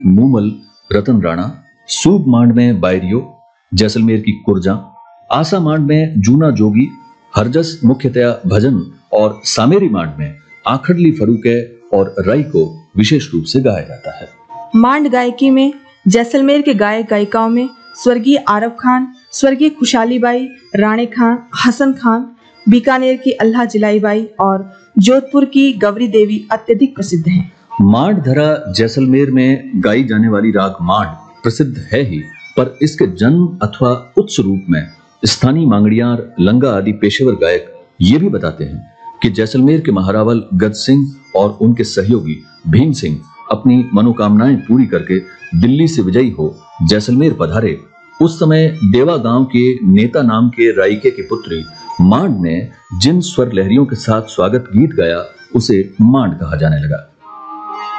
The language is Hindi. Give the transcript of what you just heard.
मूमल रतन राणा, सूब मांड में बायरियो, जैसलमेर की कुरजा, आसा मांड में जूना जोगी, हरजस मुख्यतया भजन और सामेरी मांड में आखड़ली फरूके और राई को विशेष रूप से गाया जाता है। मांड गायकी में जैसलमेर के गायक गायिकाओं में स्वर्गीय आरफ खान, स्वर्गीय खुशाली बाई, राणे खान, हसन खान, बीकानेर की अल्लाह जिलाई बाई और जोधपुर की गौरी देवी अत्यधिक प्रसिद्ध हैं। मांड धरा जैसलमेर में गाई जाने वाली राग मांड प्रसिद्ध है ही, पर इसके जन्म अथवा उत्स रूप में स्थानीय मांगड़ियार, लंगा आदि पेशेवर गायक ये भी बताते हैं कि जैसलमेर के महारावल गद सिंह और उनके सहयोगी भीम सिंह अपनी मनोकामनाएं पूरी करके दिल्ली से विजयी हो जैसलमेर पधारे। उस समय देवा गांव के नेता नाम के राइके की पुत्री मांड ने जिन स्वर लहरियों के साथ स्वागत गीत गाया उसे मांड कहा जाने लगा।